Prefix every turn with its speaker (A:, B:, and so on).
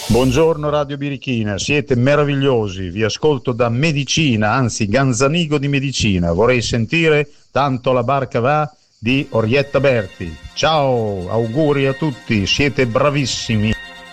A: Buongiorno Radio Birichina, siete meravigliosi, vi ascolto da Medicina, anzi Ganzanigo di Medicina, vorrei sentire Tanto la barca va di Orietta Berti. Ciao, auguri a tutti, siete bravissimi.